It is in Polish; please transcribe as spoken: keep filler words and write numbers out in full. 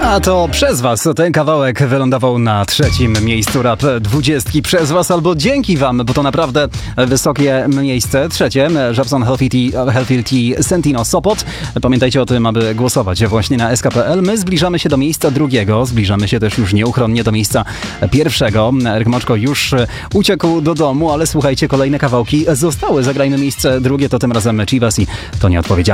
A to przez was ten kawałek wylądował na trzecim miejscu rap dwudziestki. Przez was albo dzięki wam, bo to naprawdę wysokie miejsce. Trzecie, Żabson Hellfield Sentino Sopot. Pamiętajcie o tym, aby głosować właśnie na S K P L. My zbliżamy się do miejsca drugiego, zbliżamy się też już nieuchronnie do miejsca pierwszego. Eryk Moczko już uciekł do domu, ale słuchajcie, kolejne kawałki zostały. Zagrajmy miejsce drugie, to tym razem Chivas i to nieodpowiedzialne.